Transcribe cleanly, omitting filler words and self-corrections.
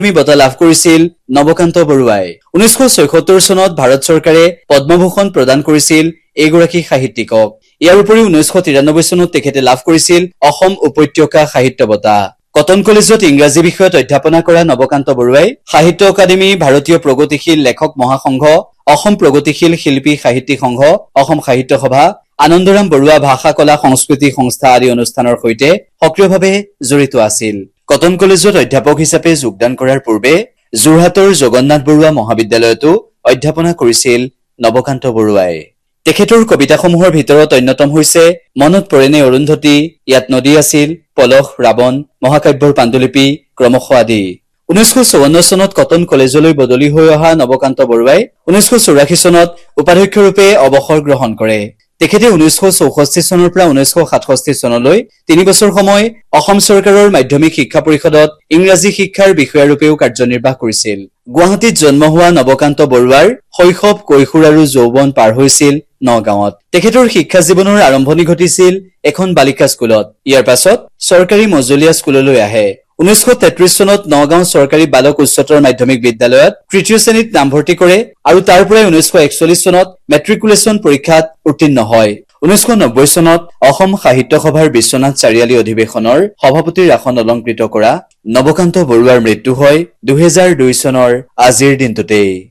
বঁটা লাভ কৰিছিল নৱকান্ত বৰুৱাই 1976 চনত ভাৰত চৰকাৰে পদ্মভূষণ প্ৰদান কৰিছিল এইগৰাকী সাহিত্যিকক ইয়াৰ উপৰি 1993 চনত তেখেতে লাভ কৰিছিল অসম উপত্যকা সাহিত্য বঁটা কটন কলেজত ইংৰাজী বিষয়ত অধ্যাপনা কৰা নৱকান্ত বৰুৱাই সাহিত্য একাডেমী ভাৰতীয় প্ৰগতিশীল লেখক মহাসংঘ অসম প্ৰগতিশীল শিল্পী সাহিত্যিক সংঘ অসম সাহিত্য সভা আনন্দৰাম বৰুৱা ভাষা কলা সংস্কৃতি সংস্থা আদি অনুষ্ঠানৰ সৈতে সক্ৰিয়ভাৱে জড়িত আছিল কটন কলেজত অধ্যাপক হিচাপে যোগদান কৰাৰ পূৰ্বে যোৰহাটৰ জগন্নাথ বৰুৱা মহাবিদ্যালয়তো অধ্যাপনা কৰিছিল নৱকান্ত বৰুৱাই তেখেতৰ কবিতাসমূহৰ ভিতৰত অন্যতম হৈছে মনত পৰেনে অৰুন্ধতী ইয়াত নদী আছিল পলহ ৰাৱণ মহাকাব্যৰ পাণ্ডুলিপি ক্ৰমশ আদি 1954 চনত কটন কলেজলৈ বদলি হৈ অহা নৱকান্ত বৰুৱাই 1984 চনত উপাধ্যক্ষ ৰূপে অৱসৰ গ্ৰহণ কৰে তেখেতে 1964 চনৰ পৰা 1967 চনলৈ 3 বছৰ সময় অসম চৰকাৰৰ মাধ্যমিক শিক্ষা পৰিষদত ইংৰাজী শিক্ষাৰ বিষয়াৰূপেও কাৰ্যনিৰ্বাহ কৰিছিল গুৱাহাটীত জন্ম হোৱা নৱকান্ত বৰুৱাৰ শৈশৱ কৈশোৰ আৰু যৌৱন পাৰ হৈছিল নগাঁৱত তেখেতৰ শিক্ষা জীৱনৰ আৰম্ভণি ঘটিছিল এখন বালিকা স্কুলত ইয়াৰ পাছত চৰকাৰী মজলীয়া স্কুললৈ আহে 1933 চনত নগাঁও চৰকাৰী বালক উচ্চতৰ মাধ্যমিক বিদ্যালয়ত তৃতীয় শ্ৰেণীত নামভৰ্তি কৰে আৰু তাৰ পৰাই 1941 চনত মেট্ৰিকুলেশ্যন পৰীক্ষাত উত্তীৰ্ণ হয় 1990 চনত অসম সাহিত্য সভাৰ বিশ্বনাথ চাৰিআলি অধিৱেশনৰ সভাপতিৰ আসন অলংকৃত কৰা নৱকান্ত বৰুৱাৰ মৃত্যু হয় 2002 চনৰ আজিৰ দিনটোতেই